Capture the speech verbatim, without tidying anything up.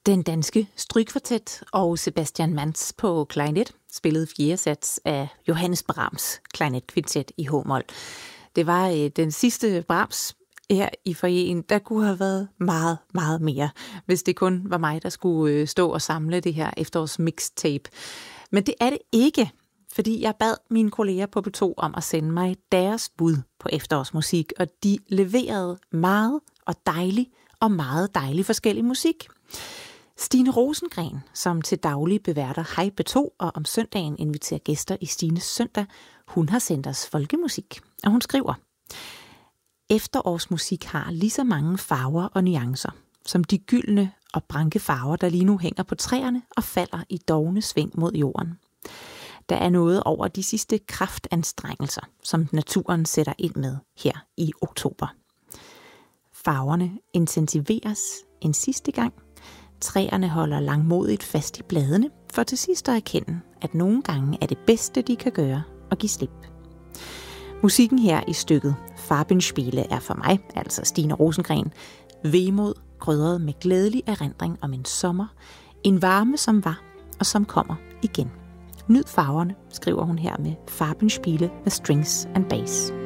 Den danske strygkvartet og Sebastian Manz på klarinet spillede fjerde sats af Johannes Brahms klarinetkvintet i H-mol. Det var øh, den sidste Brahms her i foyeren. Der kunne have været meget, meget mere, hvis det kun var mig, der skulle øh, stå og samle det her efterårs mixtape. Men det er det ikke, fordi jeg bad mine kolleger på B to om at sende mig deres bud på efterårsmusik, og de leverede meget og dejlig og meget dejlig forskellig musik. Stine Rosengren, som til daglig beværter Hej B to og om søndagen inviterer gæster i Stines søndag, hun har sendt os folkemusik, og hun skriver: Efterårsmusik har lige så mange farver og nuancer, som de gyldne og branke farver, der lige nu hænger på træerne og falder i dovne sving mod jorden. Der er noget over de sidste kraftanstrengelser, som naturen sætter ind med her i oktober. Farverne intensiveres en sidste gang. Træerne holder langmodigt fast i bladene, for til sidst at erkende, at nogle gange er det bedste, de kan gøre, at give slip. Musikken her i stykket Farbenspiele er for mig, altså Stine Rosengren, vemod krydret med glædelig erindring om en sommer, en varme som var og som kommer igen. Nyd farverne, skriver hun her med Farbenspiele med strings and bass.